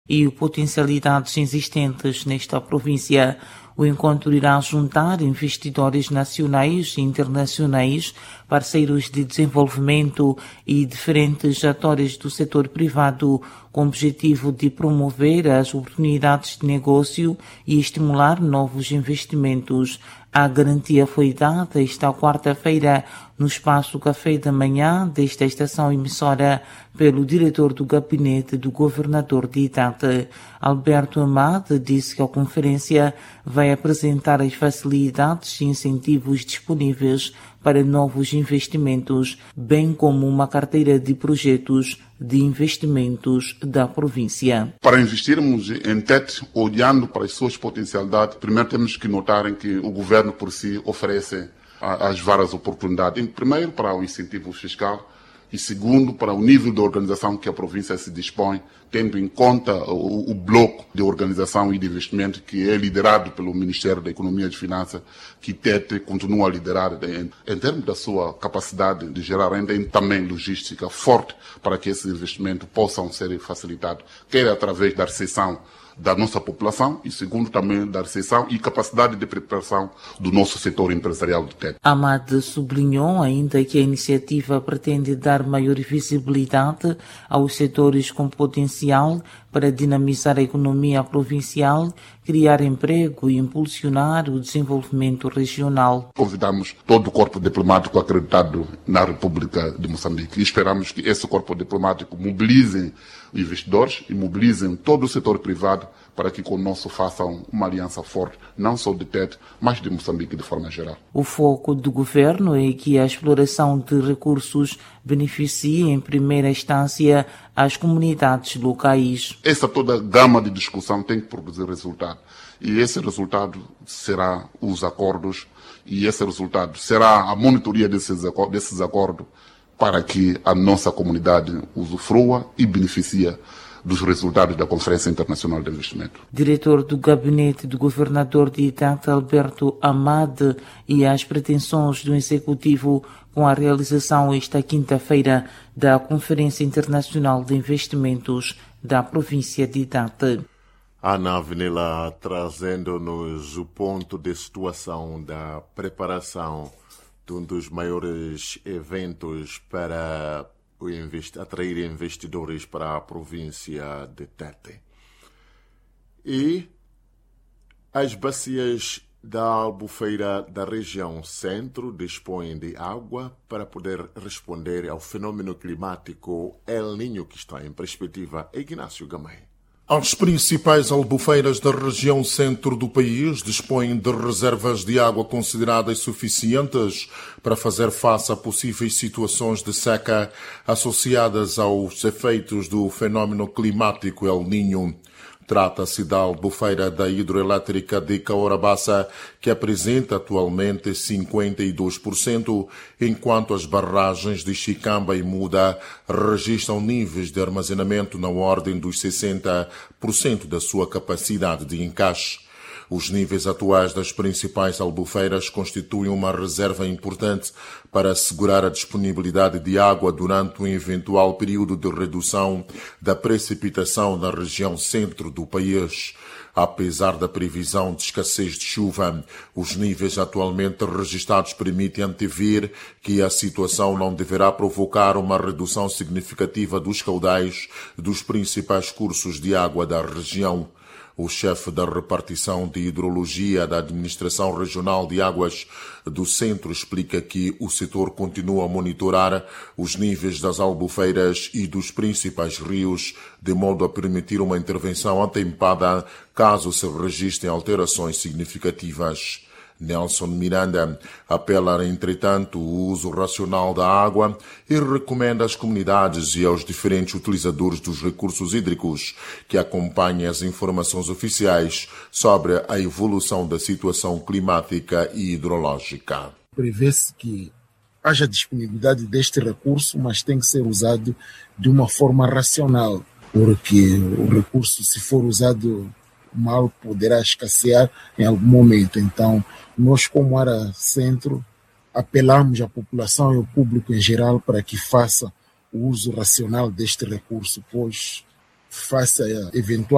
e potencialidades existentes nesta província. O encontro irá juntar investidores nacionais e internacionais, parceiros de desenvolvimento e diferentes atores do setor privado, com o objetivo de promover as oportunidades de negócio e estimular novos investimentos. A garantia foi dada esta quarta-feira no espaço Café da Manhã desta estação emissora pelo diretor do gabinete do governador de Idade. Alberto Amade disse que a conferência vai apresentar as facilidades e incentivos disponíveis para novos investimentos, bem como uma carteira de projetos de investimentos da província. Para investirmos em Tete, olhando para as suas potencialidades, primeiro temos que notar que o governo por si oferece as várias oportunidades. Primeiro, para o incentivo fiscal, e segundo, para o nível de organização que a província se dispõe, tendo em conta o bloco de organização e de investimento que é liderado pelo Ministério da Economia e de Finanças, que Tete continua a liderar em termos da sua capacidade de gerar renda e também logística forte para que esses investimentos possam ser facilitados, quer através da recepção da nossa população e, segundo, também da recepção e capacidade de preparação do nosso setor empresarial de Tete. Amade sublinhou ainda que a iniciativa pretende dar maior visibilidade aos setores com potencial para dinamizar a economia provincial, criar emprego e impulsionar o desenvolvimento regional. Convidamos todo o corpo diplomático acreditado na República de Moçambique e esperamos que esse corpo diplomático mobilize investidores e mobilizem todo o setor privado para que conosco façam uma aliança forte, não só de Tete, mas de Moçambique de forma geral. O foco do governo é que a exploração de recursos beneficie em primeira instância as comunidades locais. Essa toda gama de discussão tem que produzir resultado. E esse resultado será os acordos, e esse resultado será a monitoria desses acordos para que a nossa comunidade usufrua e beneficie dos resultados da Conferência Internacional de Investimento. Diretor do gabinete do governador de Idade, Alberto Amade, e as pretensões do Executivo com a realização esta quinta-feira da Conferência Internacional de Investimentos da província de Idade. Ana Avenila trazendo-nos o ponto de situação da preparação de um dos maiores eventos para atrair investidores para a província de Tete. E as bacias da Albufeira da região centro dispõem de água para poder responder ao fenômeno climático El Niño que está em perspectiva. Ignácio Gamay. As principais albufeiras da região centro do país dispõem de reservas de água consideradas suficientes para fazer face a possíveis situações de seca associadas aos efeitos do fenômeno climático El Niño. Trata-se da albufeira da hidroelétrica de Caorabassa, que apresenta atualmente 52%, enquanto as barragens de Chicamba e Muda registram níveis de armazenamento na ordem dos 60% da sua capacidade de encaixe. Os níveis atuais das principais albufeiras constituem uma reserva importante para assegurar a disponibilidade de água durante um eventual período de redução da precipitação na região centro do país. Apesar da previsão de escassez de chuva, os níveis atualmente registrados permitem antever que a situação não deverá provocar uma redução significativa dos caudais dos principais cursos de água da região. O chefe da repartição de hidrologia da Administração Regional de Águas do Centro explica que o setor continua a monitorar os níveis das albufeiras e dos principais rios, de modo a permitir uma intervenção atempada caso se registrem alterações significativas. Nelson Miranda apela, entretanto, o uso racional da água e recomenda às comunidades e aos diferentes utilizadores dos recursos hídricos que acompanhem as informações oficiais sobre a evolução da situação climática e hidrológica. Prevê-se que haja disponibilidade deste recurso, mas tem que ser usado de uma forma racional, porque o recurso, se for usado mal, poderá escassear em algum momento. Então, nós, como área centro, apelamos à população e ao público em geral para que faça o uso racional deste recurso, pois, face a eventual